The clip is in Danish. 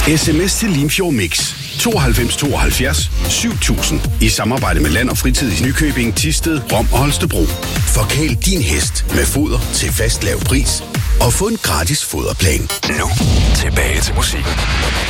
SMS til Limfjord Mix 92 72 7000 i samarbejde med Land og Fritid i Nykøbing, Thisted, Rom og Holstebro. Forkæl din hest med foder til fast lav pris og få en gratis foderplan. Nu tilbage til musikken.